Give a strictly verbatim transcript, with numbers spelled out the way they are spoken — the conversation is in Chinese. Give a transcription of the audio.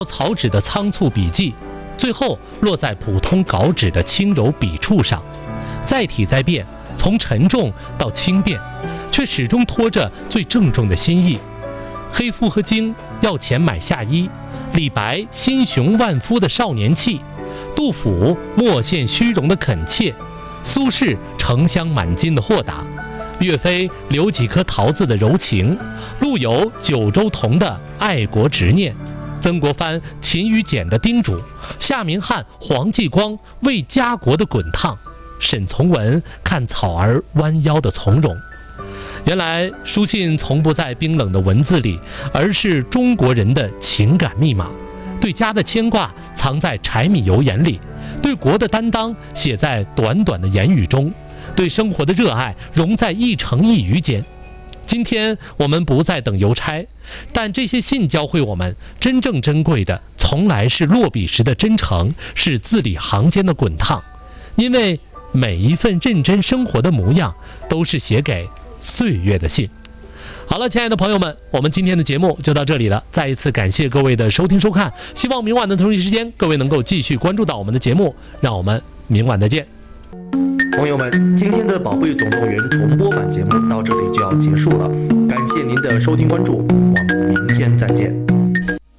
草纸的仓促笔迹，最后落在普通稿纸的轻柔笔触上，载体在变，从沉重到轻便，却始终拖着最郑重的心意。黑夫和荆要钱买夏衣，李白心雄万夫的少年气，杜甫莫羡虚荣的恳切，苏轼沉香满襟的豁达，岳飞留几颗桃子的柔情，陆游九州同的爱国执念，曾国藩勤与俭的叮嘱，夏明翰黄继光为家国的滚烫，沈从文看草儿弯腰的从容。原来书信从不在冰冷的文字里，而是中国人的情感密码。对家的牵挂藏在柴米油盐里，对国的担当写在短短的言语中，对生活的热爱融在一城一语间。今天我们不再等邮差，但这些信教会我们，真正珍贵的从来是落笔时的真诚，是字里行间的滚烫。因为每一份认真生活的模样，都是写给岁月的信。好了，亲爱的朋友们，我们今天的节目就到这里了。再一次感谢各位的收听收看，希望明晚的同一时间，各位能够继续关注到我们的节目。让我们明晚再见。 朋友们，今天的《宝贝总动员》重播版节目到这里就要结束了，感谢您的收听关注，我们明天再见。